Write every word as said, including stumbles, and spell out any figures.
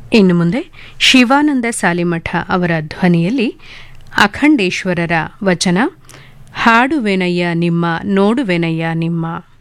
ಇನ್ನು ಮುಂದೆ ಶಿವಾನಂದ ಸಾಲಿಮಠ ಅವರ ಧ್ವನಿಯಲ್ಲಿ ಅಖಂಡೇಶ್ವರರ ವಚನ ಹಾಡುವೆನಯ್ಯ ನಿಮ್ಮ ನೋಡುವೆನಯ್ಯ ನಿಮ್ಮ